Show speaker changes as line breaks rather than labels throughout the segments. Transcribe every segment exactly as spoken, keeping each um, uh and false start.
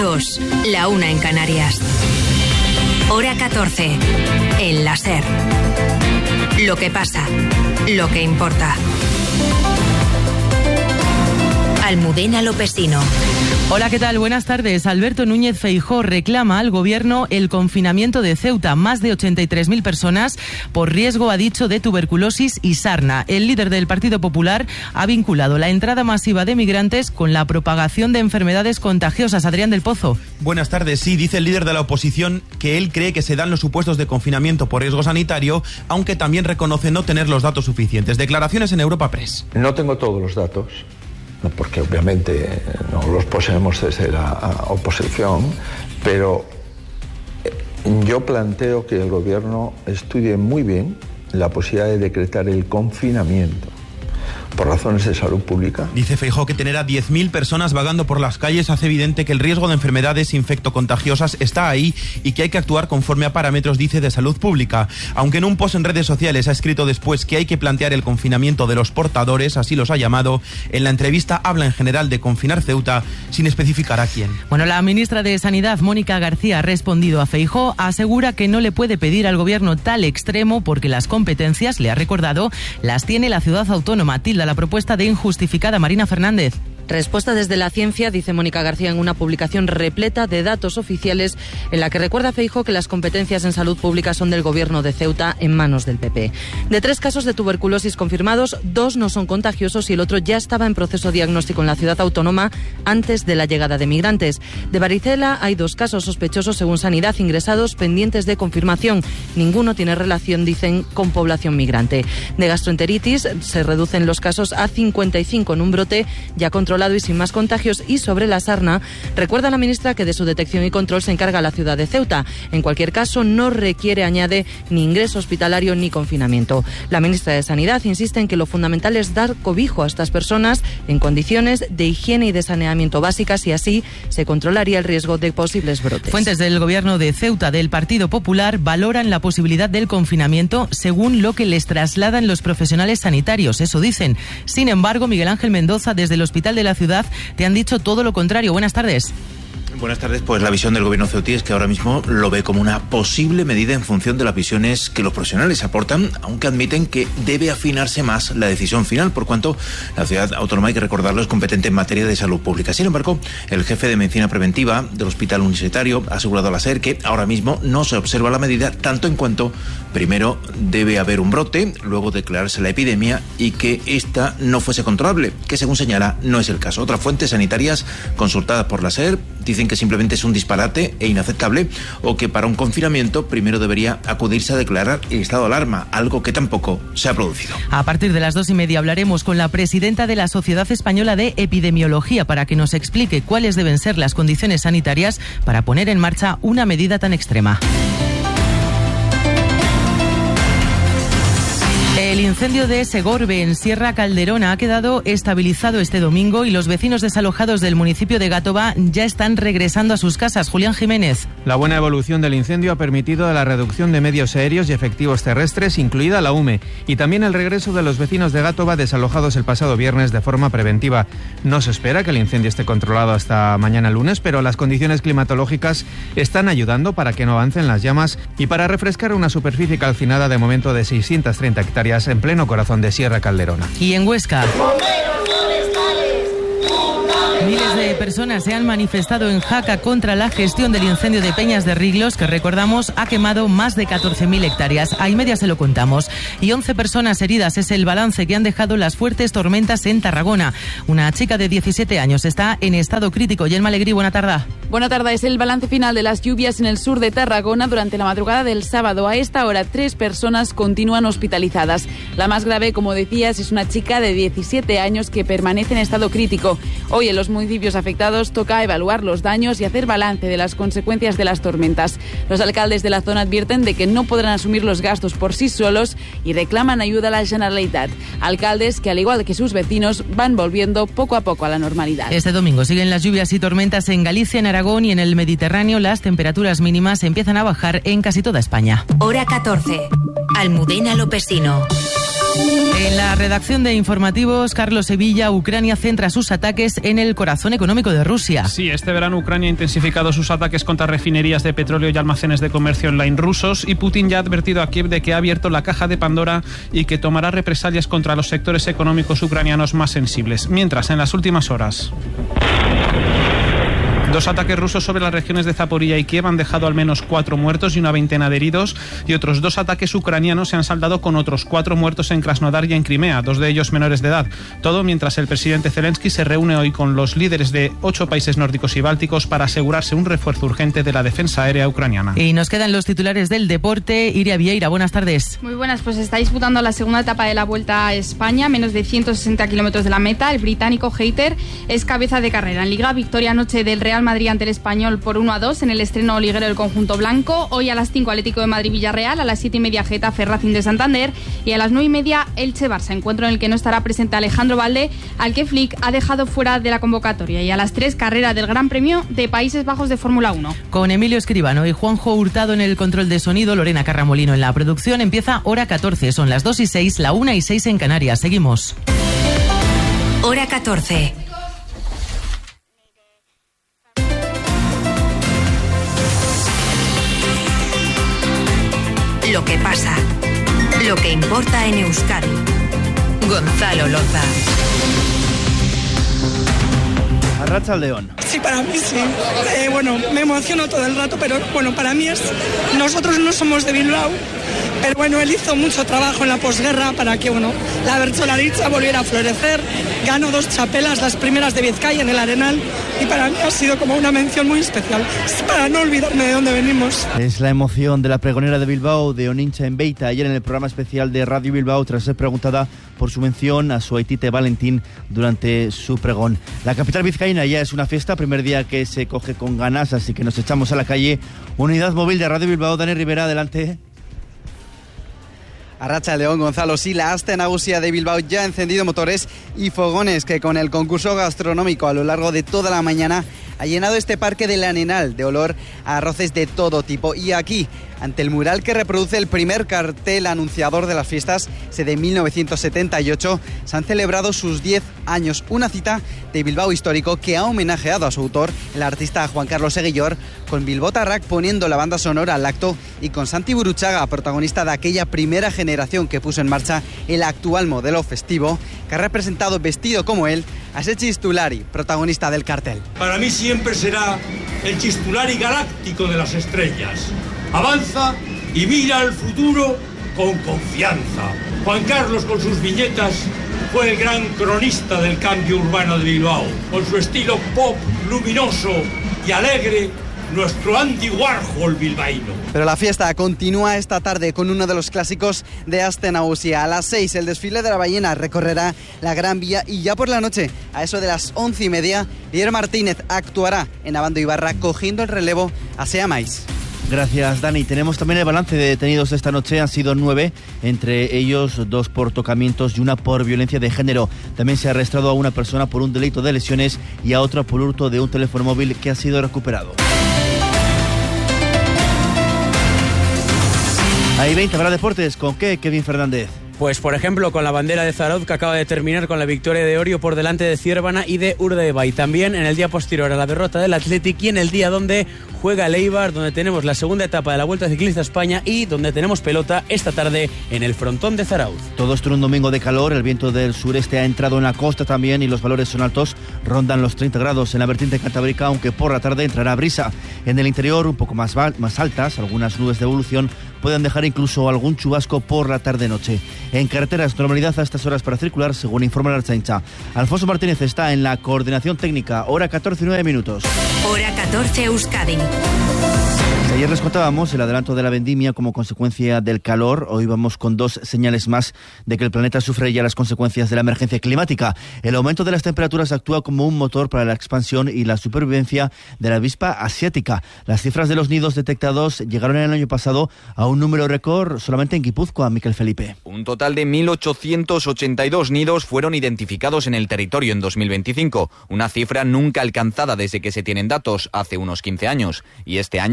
dos, la una en Canarias. Hora catorce, en la SER. Lo que pasa, lo que importa. Almudena Lopesino.
Hola, ¿qué tal? Buenas tardes. Alberto Núñez Feijóo reclama al Gobierno el confinamiento de Ceuta. Más de ochenta y tres mil personas por riesgo, ha dicho, de tuberculosis y sarna. El líder del Partido Popular ha vinculado la entrada masiva de migrantes con la propagación de enfermedades contagiosas. Adrián del Pozo.
Buenas tardes. Sí, dice el líder de la oposición que él cree que se dan los supuestos de confinamiento por riesgo sanitario, aunque también reconoce no tener los datos suficientes. Declaraciones en Europa Press.
No tengo todos los datos, porque obviamente no los poseemos desde la oposición, pero yo planteo que el Gobierno estudie muy bien la posibilidad de decretar el confinamiento por razones de salud pública.
Dice Feijóo que tener a diez mil personas vagando por las calles hace evidente que el riesgo de enfermedades infectocontagiosas está ahí y que hay que actuar conforme a parámetros, dice, de salud pública. Aunque en un post en redes sociales ha escrito después que hay que plantear el confinamiento de los portadores, así los ha llamado, en la entrevista habla en general de confinar Ceuta sin especificar a quién.
Bueno, la ministra de Sanidad, Mónica García, ha respondido a Feijóo, asegura que no le puede pedir al Gobierno tal extremo porque las competencias, le ha recordado, las tiene la ciudad autónoma. Tilda la propuesta de injustificada. Marina Fernández.
Respuesta desde la ciencia, dice Mónica García en una publicación repleta de datos oficiales en la que recuerda Feijóo que las competencias en salud pública son del Gobierno de Ceuta en manos del P P. De tres casos de tuberculosis confirmados, dos no son contagiosos y el otro ya estaba en proceso diagnóstico en la ciudad autónoma antes de la llegada de migrantes. De varicela hay dos casos sospechosos según Sanidad ingresados pendientes de confirmación. Ninguno tiene relación, dicen, con población migrante. De gastroenteritis se reducen los casos a cincuenta y cinco en un brote ya controlado y sin más contagios. Y sobre la sarna, recuerda la ministra que de su detección y control se encarga la ciudad de Ceuta. En cualquier caso, no requiere, añade, ni ingreso hospitalario ni confinamiento. La ministra de Sanidad insiste en que lo fundamental es dar cobijo a estas personas en condiciones de higiene y de saneamiento básicas y así se controlaría el riesgo de posibles brotes.
Fuentes del Gobierno de Ceuta del Partido Popular valoran la posibilidad del confinamiento según lo que les trasladan los profesionales sanitarios. Eso dicen. Sin embargo, Miguel Ángel Mendoza, desde el Hospital de la Ciudad, te han dicho todo lo contrario. Buenas tardes.
Buenas tardes. Pues la visión del Gobierno ceutí es que ahora mismo lo ve como una posible medida en función de las visiones que los profesionales aportan, aunque admiten que debe afinarse más la decisión final, por cuanto la ciudad autónoma, hay que recordarlo, es competente en materia de salud pública. Sin embargo, el jefe de Medicina Preventiva del Hospital Universitario ha asegurado a la SER que ahora mismo no se observa la medida, tanto en cuanto primero debe haber un brote, luego declararse la epidemia y que esta no fuese controlable, que según señala no es el caso. Otras fuentes sanitarias consultadas por la SER dicen que simplemente es un disparate e inaceptable, o que para un confinamiento primero debería acudirse a declarar el estado de alarma, algo que tampoco se ha producido.
A partir de las dos y media hablaremos con la presidenta de la Sociedad Española de Epidemiología para que nos explique cuáles deben ser las condiciones sanitarias para poner en marcha una medida tan extrema. El incendio de Segorbe, en Sierra Calderona, ha quedado estabilizado este domingo y los vecinos desalojados del municipio de Gátova ya están regresando a sus casas. Julián Jiménez.
La buena evolución del incendio ha permitido la reducción de medios aéreos y efectivos terrestres, incluida la U M E, y también el regreso de los vecinos de Gátova desalojados el pasado viernes de forma preventiva. No se espera que el incendio esté controlado hasta mañana lunes, pero las condiciones climatológicas están ayudando para que no avancen las llamas y para refrescar una superficie calcinada de momento de seiscientas treinta hectáreas en pleno corazón de Sierra Calderona.
Y en Huesca, miles de personas se han manifestado en Jaca contra la gestión del incendio de Peñas de Riglos, que recordamos ha quemado más de catorce mil hectáreas. A y media se lo contamos. Y once personas heridas es el balance que han dejado las fuertes tormentas en Tarragona. Una chica de diecisiete años está en estado crítico. Yelma Alegrí, buena tarde.
Buena tarde. Es el balance final de las lluvias en el sur de Tarragona durante la madrugada del sábado. A esta hora, tres personas continúan hospitalizadas. La más grave, como decías, es una chica de diecisiete años que permanece en estado crítico. Hoy en los municipios afectados toca evaluar los daños y hacer balance de las consecuencias de las tormentas. Los alcaldes de la zona advierten de que no podrán asumir los gastos por sí solos y reclaman ayuda a la Generalitat. Alcaldes que, al igual que sus vecinos, van volviendo poco a poco a la normalidad.
Este domingo siguen las lluvias y tormentas en Galicia, en Aragón y en el Mediterráneo. Las temperaturas mínimas empiezan a bajar en casi toda España.
Hora catorce. Almudena Lopesino.
En la redacción de informativos, Carlos Sevilla, Ucrania centra sus ataques en el corazón económico de Rusia.
Sí, este verano Ucrania ha intensificado sus ataques contra refinerías de petróleo y almacenes de comercio online rusos, y Putin ya ha advertido a Kiev de que ha abierto la caja de Pandora y que tomará represalias contra los sectores económicos ucranianos más sensibles. Mientras, en las últimas horas, dos ataques rusos sobre las regiones de Zaporilla y Kiev han dejado al menos cuatro muertos y una veintena de heridos, y otros dos ataques ucranianos se han saldado con otros cuatro muertos en Krasnodar y en Crimea, dos de ellos menores de edad. Todo mientras el presidente Zelensky se reúne hoy con los líderes de ocho países nórdicos y bálticos para asegurarse un refuerzo urgente de la defensa aérea ucraniana.
Y nos quedan los titulares del deporte. Iria Vieira, buenas tardes.
Muy buenas, pues está disputando la segunda etapa de la Vuelta a España, menos de ciento sesenta kilómetros de la meta. El británico Hayter es cabeza de carrera. En Liga, victoria anoche del Real Madrid ante el Español por uno a dos en el estreno liguero del conjunto blanco. Hoy a las cinco Atlético de Madrid-Villarreal, a las siete y media Getafe Racing de Santander y a las nueve y media Elche-Barça, encuentro en el que no estará presente Alejandro Valde, al que Flick ha dejado fuera de la convocatoria. Y a las tres carrera del Gran Premio de Países Bajos de Fórmula uno.
Con Emilio Escribano y Juanjo Hurtado en el control de sonido, Lorena Carramolino en la producción, empieza Hora catorce. Son las dos y seis, la una y seis en Canarias. Seguimos.
Hora catorce. Lo que pasa, lo que importa en Euskadi. Gonzalo Loza.
Arratsaldeon.
Sí, para mí sí. Eh, bueno, me emociono todo el rato, pero bueno, para mí es... Nosotros no somos de Bilbao, pero bueno, él hizo mucho trabajo en la posguerra para que, bueno, la bertsolaritza volviera a florecer. Ganó dos chapelas, las primeras de Vizcaya en el Arenal, y para mí ha sido como una mención muy especial, para no olvidarme de dónde venimos.
Es la emoción de la pregonera de Bilbao, de Onintza en Beita, ayer en el programa especial de Radio Bilbao, tras ser preguntada por su mención a su Aitite Valentín durante su pregón. La capital vizcaína ya es una fiesta, primer día que se coge con ganas, así que nos echamos a la calle. Unidad móvil de Radio Bilbao, Dani Rivera, adelante.
Arratsaldeon, Gonzalo. Sí, la Aste Nagusia de Bilbao ya ha encendido motores y fogones que con el concurso gastronómico a lo largo de toda la mañana ha llenado este parque del Arenal de olor a arroces de todo tipo. Y aquí, ante el mural que reproduce el primer cartel anunciador de las fiestas, de mil novecientos setenta y ocho, se han celebrado sus diez años. Una cita de Bilbao histórico que ha homenajeado a su autor, el artista Juan Carlos Eguillor, con Bilbao Tarrak poniendo la banda sonora al acto y con Santi Buruchaga, protagonista de aquella primera generación que puso en marcha el actual modelo festivo, que ha representado vestido como él a ese Chistulari, protagonista del cartel.
Para mí siempre será el Chistulari galáctico de las estrellas. Avanza y mira al futuro con confianza. Juan Carlos, con sus viñetas, fue el gran cronista del cambio urbano de Bilbao. Con su estilo pop, luminoso y alegre, nuestro Andy Warhol bilbaíno.
Pero la fiesta continúa esta tarde con uno de los clásicos de Aste Nagusia. A las seis, el desfile de la ballena recorrerá la Gran Vía, y ya por la noche, a eso de las once y media, Pierre Martínez actuará en Abando Ibarra cogiendo el relevo a Seamais.
Gracias, Dani. Tenemos también el balance de detenidos esta noche. Han sido nueve, entre ellos dos por tocamientos y una por violencia de género. También se ha arrestado a una persona por un delito de lesiones y a otra por hurto de un teléfono móvil que ha sido recuperado. Hay veinte para deportes. ¿Con qué, Kevin Fernández?
Pues por ejemplo con la bandera de Zarauz, que acaba de terminar con la victoria de Orio por delante de Ciervana y de Urdaibai. También en el día posterior a la derrota del Athletic y en el día donde juega el Eibar, donde tenemos la segunda etapa de la Vuelta Ciclista a España y donde tenemos pelota esta tarde en el frontón de Zarauz.
Todo esto en un domingo de calor. El viento del sureste ha entrado en la costa también y los valores son altos. Rondan los treinta grados en la vertiente cantábrica, aunque por la tarde entrará brisa. En el interior un poco más, más altas, algunas nubes de evolución pueden dejar incluso algún chubasco por la tarde-noche. En carreteras, normalidad a estas horas para circular, según informa la Ertzaintza. Alfonso Martínez está en la coordinación técnica. Hora catorce y nueve minutos.
Hora catorce, Euskadi.
Ayer les contábamos el adelanto de la vendimia como consecuencia del calor. Hoy vamos con dos señales más de que el planeta sufre ya las consecuencias de la emergencia climática. El aumento de las temperaturas actúa como un motor para la expansión y la supervivencia de la avispa asiática. Las cifras de los nidos detectados llegaron el año pasado a un número récord solamente en Guipúzcoa, Miquel Felipe.
Un total de mil ochocientos ochenta y dos nidos fueron identificados en el territorio en dos mil veinticinco, una cifra nunca alcanzada desde que se tienen datos hace unos quince años. Y este año, a la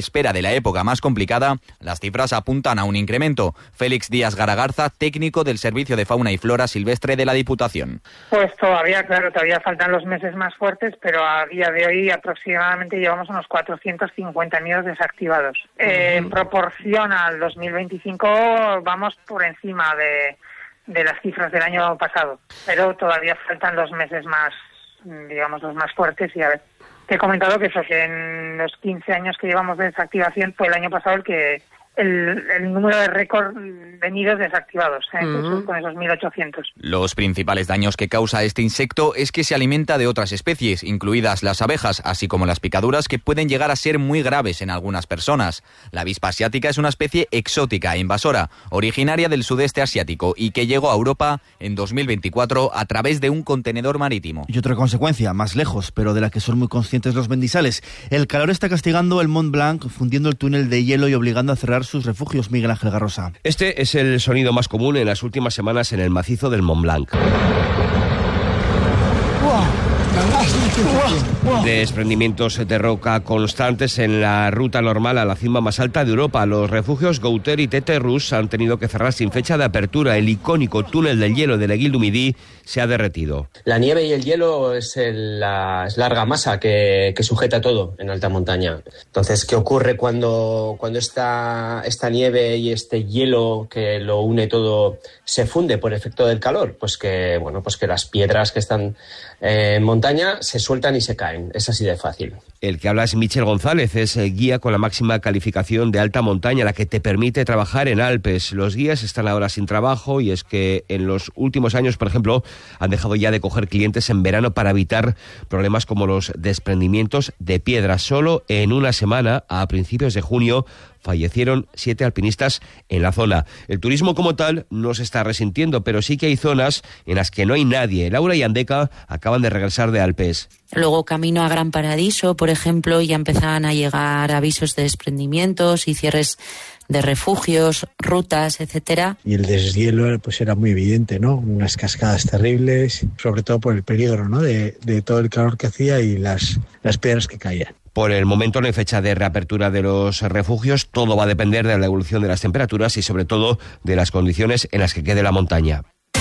espera de la época más complicada, las cifras apuntan a un incremento. Félix Díaz Garagarza, técnico del Servicio de Fauna y Flora Silvestre de la Diputación.
Pues todavía, claro, todavía faltan los meses más fuertes, pero a día de hoy aproximadamente llevamos unos cuatrocientos cincuenta nidos desactivados. Eh, en proporción al dos mil veinticinco vamos por encima de, de las cifras del año pasado, pero todavía faltan los meses más, digamos, los más fuertes. Y a ver, te he comentado que eso, que en los quince años que llevamos de desactivación fue el año pasado el que el, el número de récord de nidos desactivados, ¿eh? uh-huh. con esos mil ochocientos.
Los principales daños que causa este insecto es que se alimenta de otras especies, incluidas las abejas, así como las picaduras, que pueden llegar a ser muy graves en algunas personas. La avispa asiática es una especie exótica e invasora, originaria del sudeste asiático y que llegó a Europa en dos mil veinticuatro a través de un contenedor marítimo.
Y otra consecuencia, más lejos, pero de la que son muy conscientes los mendizales. El calor está castigando el Mont Blanc, fundiendo el túnel de hielo y obligando a cerrar sus refugios. Miguel Ángel Garrosa.
Este es el sonido más común en las últimas semanas en el macizo del Mont Blanc. Desprendimientos de roca constantes en la ruta normal a la cima más alta de Europa. Los refugios Gouter y Téterus han tenido que cerrar sin fecha de apertura. El icónico túnel del hielo de l'Aiguille du Midi se ha derretido.
La nieve y el hielo es el, la es larga masa que, que sujeta todo en alta montaña. Entonces, ¿qué ocurre cuando, cuando esta, esta nieve y este hielo que lo une todo se funde por efecto del calor? Pues que, bueno, pues que las piedras que están eh, en montaña se sueltan y se caen. Es así de fácil.
El que habla es Michel González, es guía con la máxima calificación de alta montaña, la que te permite trabajar en Alpes. Los guías están ahora sin trabajo y es que en los últimos años, por ejemplo, han dejado ya de coger clientes en verano para evitar problemas como los desprendimientos de piedras. Solo en una semana, a principios de junio, fallecieron siete alpinistas en la zona. El turismo como tal no se está resintiendo, pero sí que hay zonas en las que no hay nadie. Laura y Andeca acaban de regresar de Alpes.
Luego camino a Gran Paradiso, por ejemplo, ya empezaban a llegar avisos de desprendimientos y cierres de refugios, rutas, etcétera.
Y el deshielo pues era muy evidente, ¿no? Unas cascadas terribles, sobre todo por el peligro, ¿no? De, de todo el calor que hacía y las, las piedras que caían.
Por el momento no hay fecha de reapertura de los refugios. Todo va a depender de la evolución de las temperaturas y sobre todo de las condiciones en las que quede la montaña.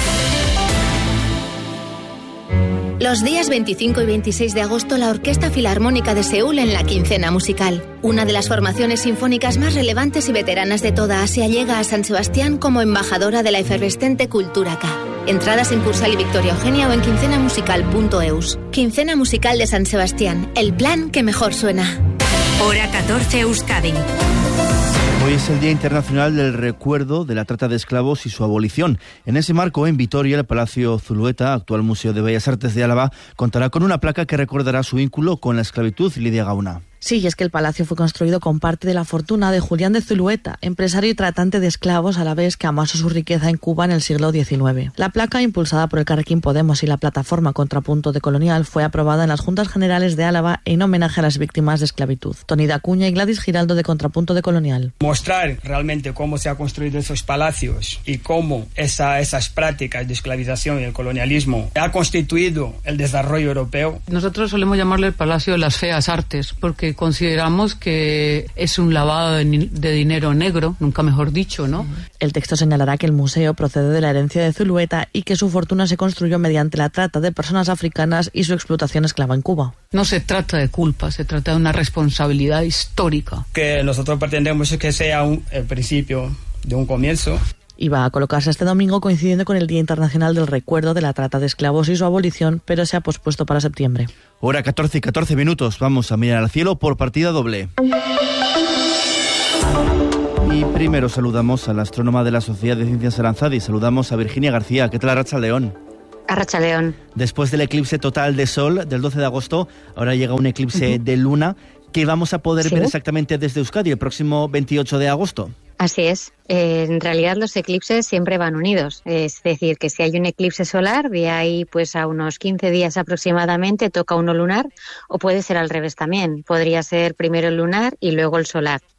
Los días veinticinco y veintiséis de agosto, la Orquesta Filarmónica de Seúl en la Quincena Musical. Una de las formaciones sinfónicas más relevantes y veteranas de toda Asia llega a San Sebastián como embajadora de la efervescente cultura K. Entradas en Cursal y Victoria Eugenia o en quincena musical punto eus. Quincena Musical de San Sebastián, el plan que mejor suena.
Hora catorce, Euskadi.
Hoy es el Día Internacional del Recuerdo de la Trata de Esclavos y su abolición. En ese marco, en Vitoria, el Palacio Zulueta, actual Museo de Bellas Artes de Álava, contará con una placa que recordará su vínculo con la esclavitud. Lidia Gauna.
Sí, y es que el palacio fue construido con parte de la fortuna de Julián de Zulueta, empresario y tratante de esclavos a la vez que amasó su riqueza en Cuba en el siglo diecinueve. La placa, impulsada por el Carrequín Podemos y la plataforma Contrapunto de Colonial, fue aprobada en las Juntas Generales de Álava en homenaje a las víctimas de esclavitud. Tony Dacuña y Gladys Giraldo de Contrapunto de Colonial.
Mostrar realmente cómo se han construido esos palacios y cómo esa, esas prácticas de esclavización y el colonialismo ha constituido el desarrollo europeo.
Nosotros solemos llamarle el Palacio de las Feas Artes, porque consideramos que es un lavado de, de dinero negro, nunca mejor dicho, ¿no?
El texto señalará que el museo procede de la herencia de Zulueta y que su fortuna se construyó mediante la trata de personas africanas y su explotación esclava en Cuba.
No se trata de culpa, se trata de una responsabilidad histórica.
Que nosotros pretendemos que sea un, el principio de un comienzo.
Y va a colocarse este domingo coincidiendo con el Día Internacional del Recuerdo de la Trata de Esclavos y su abolición, pero se ha pospuesto para septiembre.
Hora catorce y catorce minutos. Vamos a mirar al cielo por partida doble. Y primero saludamos a la astrónoma de la Sociedad de Ciencias Aranzadi. Saludamos a Virginia García. ¿Qué tal, Arratsaldeón?
Arratsaldeón.
Después del eclipse total de Sol del doce de agosto, ahora llega un eclipse uh-huh. de Luna que vamos a poder ¿Sí? ver exactamente desde Euskadi el próximo veintiocho de agosto.
Así es. Eh, en realidad los eclipses siempre van unidos. Es decir, que si hay un eclipse solar, de ahí pues a unos quince días aproximadamente toca uno lunar, o puede ser al revés también. Podría ser primero el lunar y luego el solar.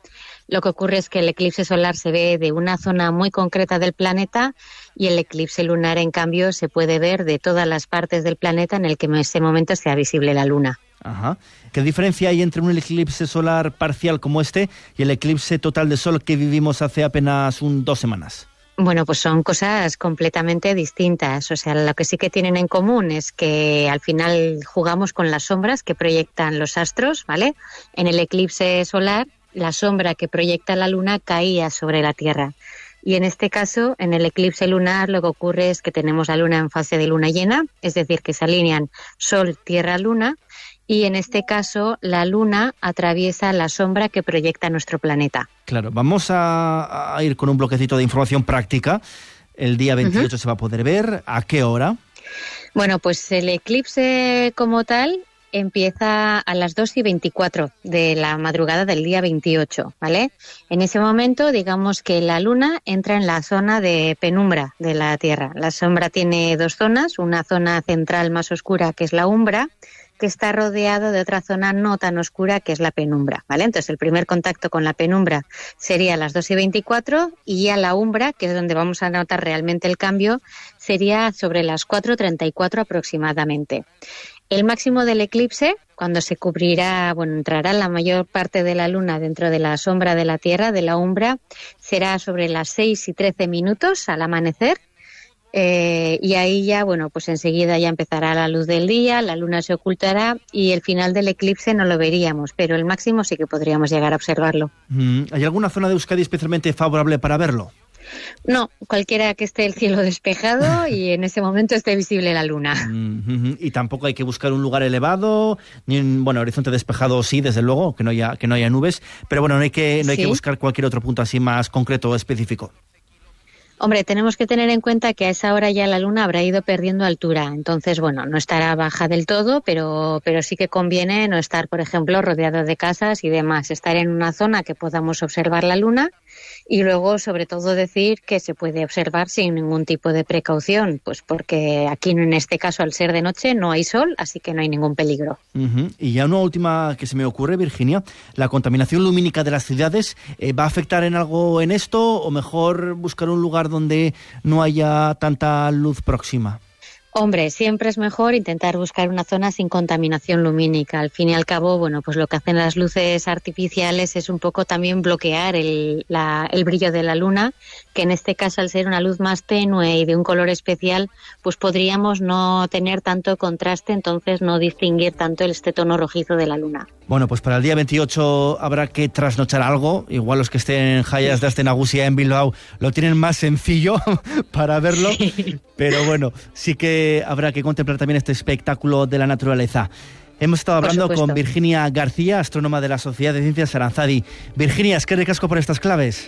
Lo que ocurre es que el eclipse solar se ve de una zona muy concreta del planeta y el eclipse lunar, en cambio, se puede ver de todas las partes del planeta en el que en ese momento sea visible la luna.
Ajá. ¿Qué diferencia hay entre un eclipse solar parcial como este y el eclipse total de sol que vivimos hace apenas un, dos semanas?
Bueno, pues son cosas completamente distintas. O sea, lo que sí que tienen en común es que al final jugamos con las sombras que proyectan los astros, ¿vale? En el eclipse solar, la sombra que proyecta la luna caía sobre la Tierra. Y en este caso, en el eclipse lunar, lo que ocurre es que tenemos la luna en fase de luna llena, es decir, que se alinean Sol, Tierra, Luna, y en este caso la luna atraviesa la sombra que proyecta nuestro planeta.
Claro, vamos a, a ir con un bloquecito de información práctica. El día veintiocho uh-huh. se va a poder ver. ¿A qué hora?
Bueno, pues el eclipse como tal empieza a las dos y veinticuatro de la madrugada del día veintiocho, ¿vale? En ese momento, digamos que la luna entra en la zona de penumbra de la Tierra. La sombra tiene dos zonas, una zona central más oscura, que es la umbra, que está rodeado de otra zona no tan oscura, que es la penumbra, ¿vale? Entonces, el primer contacto con la penumbra sería a las dos y veinticuatro, y ya la umbra, que es donde vamos a notar realmente el cambio, sería sobre las cuatro y treinta y cuatro aproximadamente. El máximo del eclipse, cuando se cubrirá, bueno, entrará la mayor parte de la luna dentro de la sombra de la Tierra, de la umbra, será sobre las seis y trece minutos al amanecer. Eh, y ahí ya, bueno, pues enseguida ya empezará la luz del día, la luna se ocultará y el final del eclipse no lo veríamos, pero el máximo sí que podríamos llegar a observarlo.
¿Hay alguna zona de Euskadi especialmente favorable para verlo?
No, cualquiera que esté el cielo despejado y en ese momento esté visible la luna.
Mm-hmm. Y tampoco hay que buscar un lugar elevado, ni un, bueno, horizonte despejado sí, desde luego, que no haya, que no haya nubes, pero bueno, no hay que, no hay ¿Sí? que buscar cualquier otro punto así más concreto o específico.
Hombre, tenemos que tener en cuenta que a esa hora ya la luna habrá ido perdiendo altura, entonces, bueno, no estará baja del todo, pero, pero sí que conviene no estar, por ejemplo, rodeado de casas y demás, estar en una zona que podamos observar la luna y luego, sobre todo, decir que se puede observar sin ningún tipo de precaución, pues porque aquí, en este caso, al ser de noche, no hay sol, así que no hay ningún peligro.
Uh-huh. Y ya una última que se me ocurre, Virginia, ¿la contaminación lumínica de las ciudades eh, va a afectar en algo en esto o mejor buscar un lugar donde no haya tanta luz próxima?
Hombre, siempre es mejor intentar buscar una zona sin contaminación lumínica. Al fin y al cabo, bueno, pues lo que hacen las luces artificiales es un poco también bloquear el, la, el brillo de la luna, que en este caso, al ser una luz más tenue y de un color especial, pues podríamos no tener tanto contraste, entonces no distinguir tanto este tono rojizo de la luna.
Bueno, pues para el día veintiocho habrá que trasnochar algo. Igual los que estén en Jaias de Astenagusia en Bilbao lo tienen más sencillo para verlo, pero bueno, sí que habrá que contemplar también este espectáculo de la naturaleza. Hemos estado hablando con Virginia García, astrónoma de la Sociedad de Ciencias Aranzadi. Virginia, es que recasco por estas claves.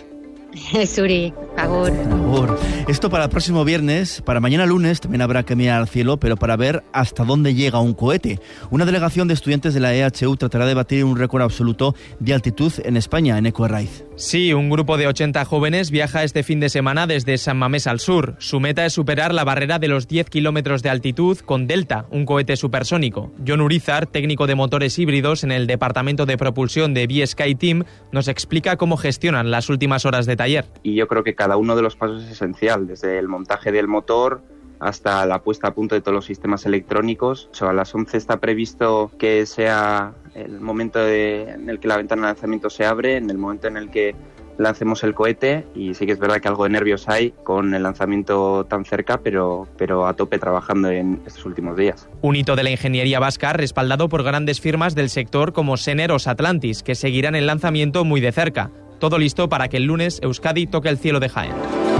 Suri, agur.
Agur. Esto para el próximo viernes, para mañana lunes también habrá que mirar al cielo, pero para ver hasta dónde llega un cohete. Una delegación de estudiantes de la E H U tratará de batir un récord absoluto de altitud en España, en Eco Herraiz.
Sí, un grupo de ochenta jóvenes viaja este fin de semana desde San Mamés al sur. Su meta es superar la barrera de los diez kilómetros de altitud con Delta, un cohete supersónico. John Urizar, técnico de motores híbridos en el Departamento de Propulsión de B-Sky Team, nos explica cómo gestionan las últimas horas de taller.
Y yo creo que cada uno de los pasos es esencial, desde el montaje del motor hasta la puesta a punto de todos los sistemas electrónicos. O sea, a las once está previsto que sea el momento de, en el que la ventana de lanzamiento se abre, en el momento en el que lancemos el cohete, y sí que es verdad que algo de nervios hay con el lanzamiento tan cerca, pero, pero a tope trabajando en estos últimos días.
Un hito de la ingeniería vasca respaldado por grandes firmas del sector como Sener o Satlantis, que seguirán el lanzamiento muy de cerca. Todo listo para que el lunes Euskadi toque el cielo de Jaén.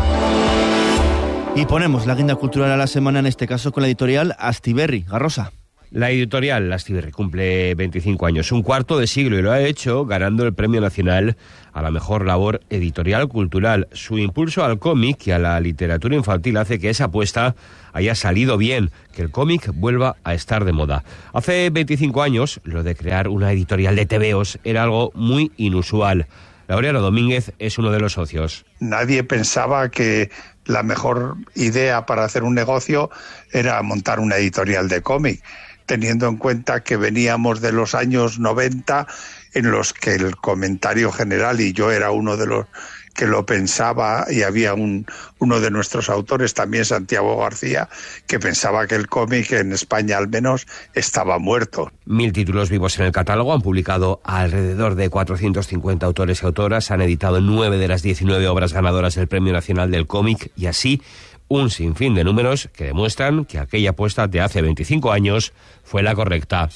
Y ponemos la agenda cultural a la semana, en este caso con la editorial Astiberri. Garrosa.
La editorial Astiberri cumple veinticinco años, un cuarto de siglo, y lo ha hecho ganando el Premio Nacional a la mejor labor editorial cultural. Su impulso al cómic y a la literatura infantil hace que esa apuesta haya salido bien, que el cómic vuelva a estar de moda. Hace veinticinco años, lo de crear una editorial de tebeos era algo muy inusual. Laureano Domínguez es uno de los socios.
Nadie pensaba que la mejor idea para hacer un negocio era montar una editorial de cómic. teniendo en cuenta que veníamos de los años noventa, en los que el comentario general, y yo era uno de los que lo pensaba, y había un uno de nuestros autores, también Santiago García, que pensaba que el cómic en España al menos estaba muerto.
Mil títulos vivos en el catálogo, han publicado alrededor de cuatrocientos cincuenta autores y autoras, han editado nueve de las diecinueve obras ganadoras del Premio Nacional del Cómic, y así un sinfín de números que demuestran que aquella apuesta de hace veinticinco años fue la correcta.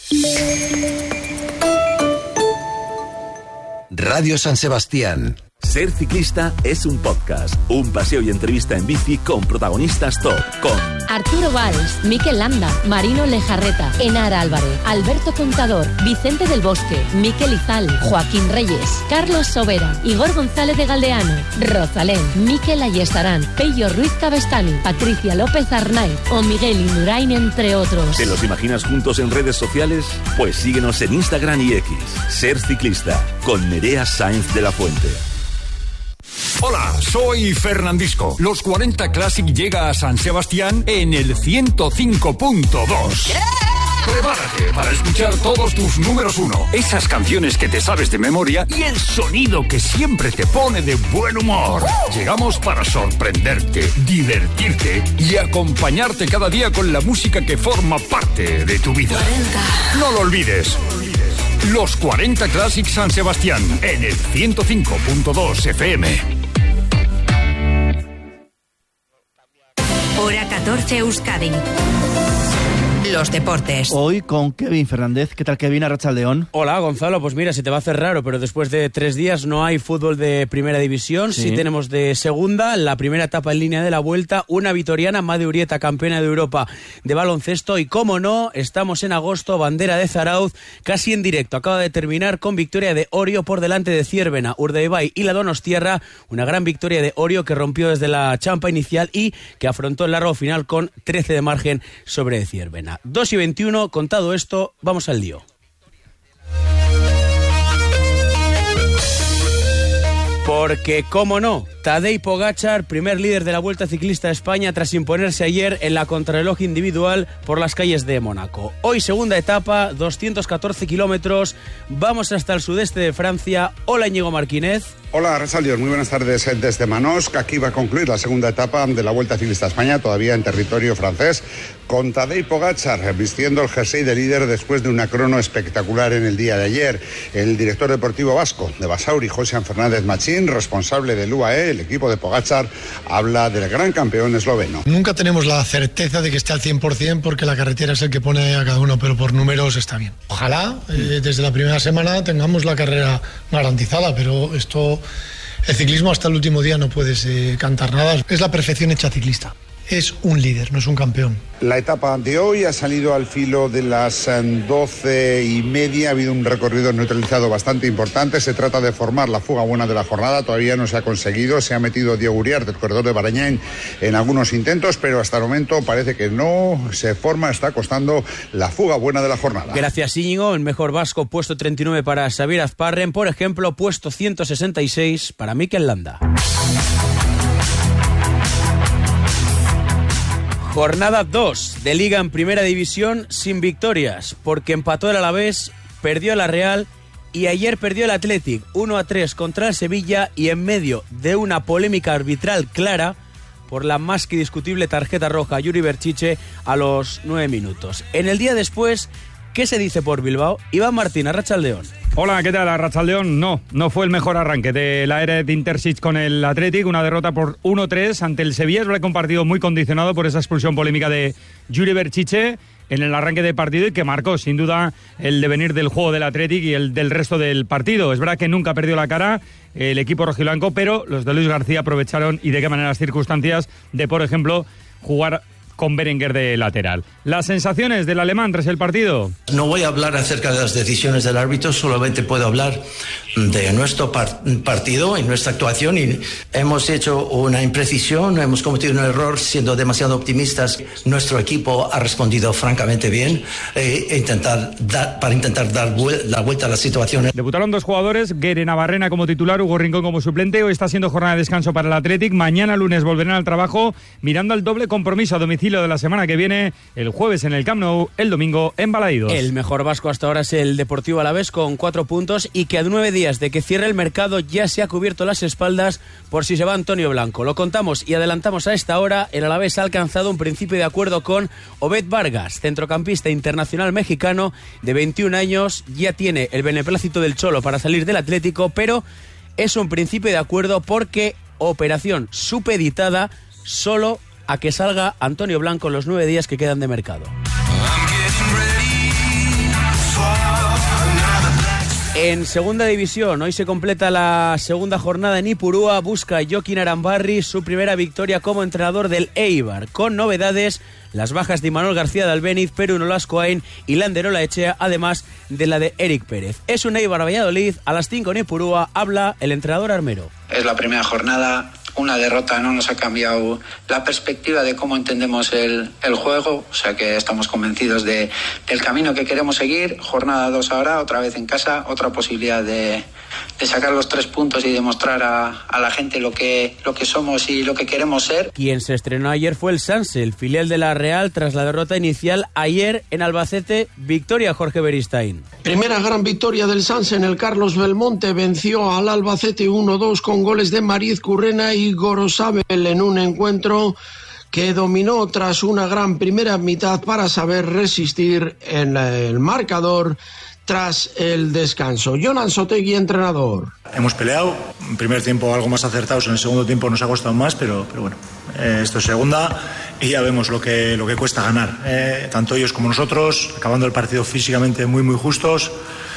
Radio San Sebastián. Ser ciclista es un podcast, un paseo y entrevista en bici con protagonistas top, con
Arturo Valls, Mikel Landa, Marino Lejarreta, Enara Álvarez, Alberto Contador, Vicente del Bosque, Mikel Izal, Joaquín Reyes, Carlos Sobera, Igor González de Galdeano, Rosalén, Mikel Ayestarán, Pello Ruiz Cabestani, Patricia López Arnaiz o Miguel Indurain, entre otros.
¿Te los imaginas juntos en redes sociales? Pues síguenos en Instagram y X. Ser ciclista, con Nerea Sáenz de la Fuente.
Hola, soy Fernandisco. Los cuarenta Classic llega a San Sebastián en el ciento cinco punto dos. Yeah. Prepárate para escuchar todos tus números uno, esas canciones que te sabes de memoria y el sonido que siempre te pone de buen humor. Uh. Llegamos para sorprenderte, divertirte y acompañarte cada día con la música que forma parte de tu vida. cuarenta. No lo olvides. Los cuarenta Classic San Sebastián en el ciento cinco punto dos F M.
Hora catorce Euskadi. Los deportes.
Hoy con Kevin Fernández. ¿Qué tal, Kevin? Arratsaldeón.
Hola, Gonzalo. Pues mira, se te va a hacer raro, pero después de tres días no hay fútbol de primera división. Sí, sí tenemos de segunda, la primera etapa en línea de la Vuelta, una vitoriana, Made Urieta, campeona de Europa de baloncesto. Y como no, estamos en agosto, bandera de Zarauz, casi en directo. Acaba de terminar con victoria de Orio por delante de Zierbena, Urdaibai y la Donostiarra. Una gran victoria de Orio que rompió desde la champa inicial y que afrontó el largo final con trece de margen sobre Zierbena. dos y veintiuno, contado esto, vamos al lío. Porque, cómo no, Tadej Pogačar, primer líder de la Vuelta Ciclista a España tras imponerse ayer en la contrarreloj individual por las calles de Mónaco. Hoy segunda etapa, doscientos catorce kilómetros, vamos hasta el sudeste de Francia. Hola, Íñigo Marquínez.
Hola, Arratsaldeón, muy buenas tardes desde Manosque. Aquí va a concluir la segunda etapa de la Vuelta Ciclista a España, todavía en territorio francés, con Tadej Pogačar vistiendo el jersey de líder después de una crono espectacular en el día de ayer. El director deportivo vasco de Basauri, José Fernández Machín, responsable del U A E, el equipo de Pogačar, habla del gran campeón esloveno.
Nunca tenemos la certeza de que esté al cien por ciento porque la carretera es el que pone a cada uno, pero por números está bien. Ojalá eh, desde la primera semana tengamos la carrera garantizada, pero esto... El ciclismo hasta el último día no puedes eh, cantar nada. Es la perfección hecha ciclista. Es un líder, no es un campeón.
La etapa de hoy ha salido al filo de las doce y media. Ha habido un recorrido neutralizado bastante importante. Se trata de formar la fuga buena de la jornada. Todavía no se ha conseguido. Se ha metido Diego Uriarte del corredor de Barañáin en algunos intentos, pero hasta el momento parece que no se forma. Está costando la fuga buena de la jornada.
Gracias, Íñigo. El mejor vasco, puesto treinta y nueve para Xavier Azparren. Por ejemplo, puesto ciento sesenta y seis para Mikel Landa. Jornada dos de Liga en Primera División sin victorias, porque empató el Alavés, perdió la Real y ayer perdió el Athletic uno a tres contra el Sevilla, y en medio de una polémica arbitral clara por la más que discutible tarjeta roja a Yuri Berchiche a los nueve minutos. En el día después, ¿qué se dice por Bilbao? Iván Martín, Arratsaldeón.
Hola, ¿qué tal? Arratsaldeón. No, no fue el mejor arranque de la era de Intersic con el Athletic, una derrota por uno tres ante el Sevilla. Es un partido muy condicionado por esa expulsión polémica de Yuri Berchiche en el arranque de partido y que marcó sin duda el devenir del juego del Athletic y el del resto del partido. Es verdad que nunca perdió la cara el equipo rojiblanco, pero los de Luis García aprovecharon, y de qué manera, las circunstancias de, por ejemplo, jugar con Berenguer de lateral. Las sensaciones del alemán tras el partido.
No voy a hablar acerca de las decisiones del árbitro, solamente puedo hablar de nuestro par- partido y nuestra actuación, y hemos hecho una imprecisión, hemos cometido un error siendo demasiado optimistas. Nuestro equipo ha respondido francamente bien eh, e intentar dar, para intentar dar vuel- la vuelta a la situación.
Debutaron dos jugadores, Guere Navarrena como titular, Hugo Rincón como suplente. Hoy está siendo jornada de descanso para el Athletic. Mañana lunes volverán al trabajo mirando al doble compromiso a domicilio domicilio de la semana que viene, el jueves en el Camp Nou, el domingo en Balaídos.
El mejor vasco hasta ahora es el Deportivo Alavés con cuatro puntos y que a nueve días de que cierre el mercado ya se ha cubierto las espaldas por si se va Antonio Blanco. Lo contamos y adelantamos a esta hora. El Alavés ha alcanzado un principio de acuerdo con Obed Vargas, centrocampista internacional mexicano de veintiún años. Ya tiene el beneplácito del Cholo para salir del Atlético, pero es un principio de acuerdo porque operación supeditada solo a que salga Antonio Blanco en los nueve días que quedan de mercado. En segunda división, hoy se completa la segunda jornada en Ipurúa. Busca Joaquín Arambarri su primera victoria como entrenador del Eibar. Con novedades, las bajas de Imanol García de Albéniz, Perú Nolascoain y Landerola Echea, además de la de Eric Pérez. Es un Eibar Valladolid, a las cinco en Ipurúa, habla el entrenador armero.
Es la primera jornada. Una derrota no nos ha cambiado la perspectiva de cómo entendemos el, el juego, o sea que estamos convencidos de, del camino que queremos seguir. Jornada dos ahora, otra vez en casa, otra posibilidad de, de sacar los tres puntos y demostrar a, a la gente lo que, lo que somos y lo que queremos ser.
Quien se estrenó ayer fue el Sanse, el filial de la Real, tras la derrota inicial ayer en Albacete. Victoria, Jorge Beristain.
Primera gran victoria del Sanse en el Carlos Belmonte, venció al Albacete uno dos con goles de Mariz Currena y Gorosabel en un encuentro que dominó tras una gran primera mitad para saber resistir en el marcador tras el descanso. Jonan Sotegui, entrenador.
Hemos peleado, en primer tiempo algo más acertados, en el segundo tiempo nos ha costado más, pero, pero bueno, eh, esto es segunda y ya vemos lo que, lo que cuesta ganar, eh, tanto ellos como nosotros, acabando el partido físicamente muy muy justos.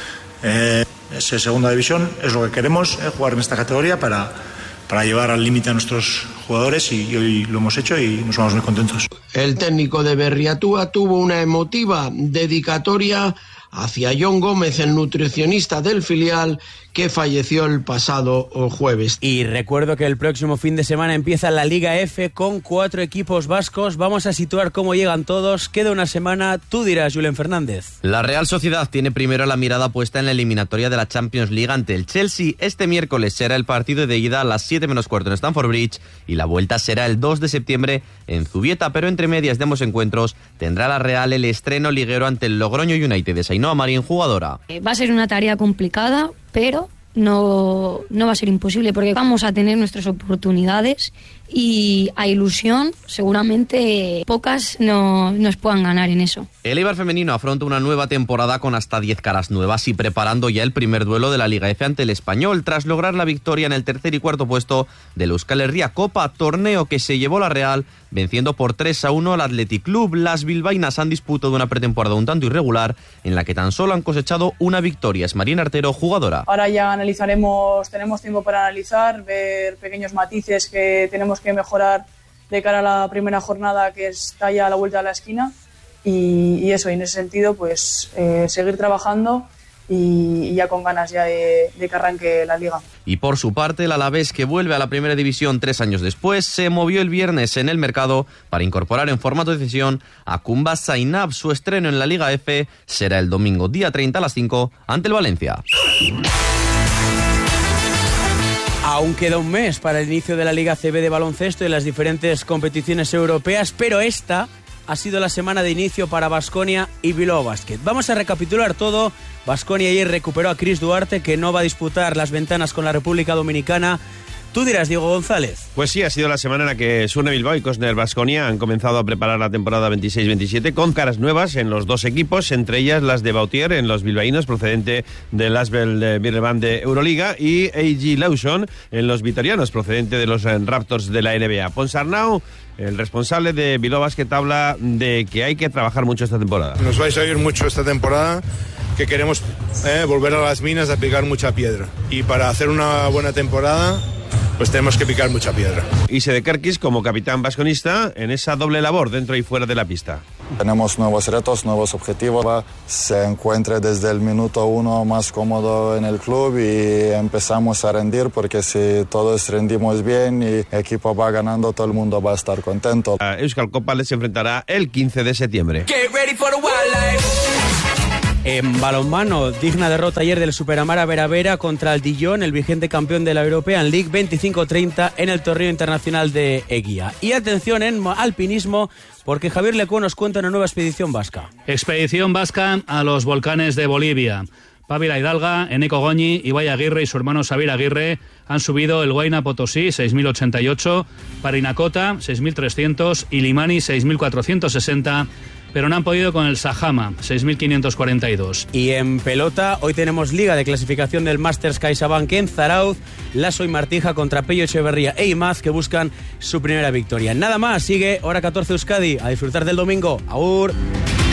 Eh, es segunda división, es lo que queremos, eh, jugar en esta categoría para, para llevar al límite a nuestros jugadores y, y hoy lo hemos hecho y nos vamos muy contentos.
El técnico de Berriatúa tuvo una emotiva dedicatoria hacia John Gómez, el nutricionista del filial que falleció el pasado jueves.
Y recuerdo que el próximo fin de semana empieza la Liga F con cuatro equipos vascos. Vamos a situar cómo llegan todos. Queda una semana. Tú dirás, Julen Fernández.
La Real Sociedad tiene primero la mirada puesta en la eliminatoria de la Champions League ante el Chelsea. Este miércoles será el partido de ida a las siete menos cuarto en Stamford Bridge y la vuelta será el dos de septiembre en Zubieta, pero entre medias de ambos encuentros tendrá la Real el estreno liguero ante el Logroño United de Ainhoa Marín, jugadora.
Va a ser una tarea complicada, pero no, no va a ser imposible porque vamos a tener nuestras oportunidades y a ilusión seguramente pocas no, nos puedan ganar en eso.
El Eibar femenino afronta una nueva temporada con hasta diez caras nuevas y preparando ya el primer duelo de la Liga F ante el Español tras lograr la victoria en el tercer y cuarto puesto del Euskal Herria Copa, torneo que se llevó la Real venciendo por tres a uno al Athletic Club. Las bilbaínas han disputado una pretemporada un tanto irregular en la que tan solo han cosechado una victoria. Es Marina Artero, jugadora.
Ahora ya analizaremos, tenemos tiempo para analizar, ver pequeños matices que tenemos que mejorar de cara a la primera jornada que está ya a la vuelta de la esquina y, y eso, y en ese sentido pues eh, seguir trabajando y, y ya con ganas ya de, de que arranque la liga.
Y por su parte el Alavés, que vuelve a la primera división tres años después, se movió el viernes en el mercado para incorporar en formato de cesión a Kumba Zainab. Su estreno en la Liga F será el domingo día treinta a las cinco ante el Valencia.
Aún queda un mes para el inicio de la Liga C B de baloncesto y las diferentes competiciones europeas, pero esta ha sido la semana de inicio para Baskonia y Bilbao Basket. Vamos a recapitular todo. Baskonia ayer recuperó a Chris Duarte, que no va a disputar las ventanas con la República Dominicana. Tú dirás, Diego González.
Pues sí, ha sido la semana en la que Surne Bilbao y Cosner Baskonia han comenzado a preparar la temporada veintiséis veintisiete con caras nuevas en los dos equipos, entre ellas las de Bautier en los bilbaínos, procedente del Asbel de Birreban de Euroliga, y A G Lawson en los vitorianos, procedente de los Raptors de la N B A. Ponsarnau, el responsable de Bilbao Basket, habla de que hay que trabajar mucho esta temporada.
Nos vais a oír mucho esta temporada, que queremos eh, volver a las minas a picar mucha piedra. Y para hacer una buena temporada, pues tenemos que picar mucha piedra.
Y Sedekerkis como capitán vasconista en esa doble labor dentro y fuera de la pista.
Tenemos nuevos retos, nuevos objetivos. Se encuentra desde el minuto uno más cómodo en el club y empezamos a rendir, porque si todos rendimos bien y el equipo va ganando, todo el mundo va a estar contento.
A Euskal Copa les enfrentará el quince de septiembre.
Get ready for the wildlife.
En balonmano, digna derrota ayer del Superamara Veravera contra el Dijon, el vigente campeón de la European League, veinticinco treinta en el torneo internacional de Eguía. Y atención en alpinismo, porque Javier Lecue nos cuenta una nueva expedición vasca.
Expedición vasca a los volcanes de Bolivia. Pávila Hidalga, Eneco Goñi, Ibai Aguirre y su hermano Xavier Aguirre han subido el Huayna Potosí, seis mil ochenta y ocho, Parinacota, seis mil trescientos y Limani, seis mil cuatrocientos sesenta, pero no han podido con el Sajama, seis mil quinientos cuarenta y dos.
Y en pelota, hoy tenemos liga de clasificación del Masters CaixaBank en Zarauz, Lasso y Martija contra Pello Echeverría e Imaz, que buscan su primera victoria. Nada más, sigue Hora catorce Euskadi, a disfrutar del domingo. Agur.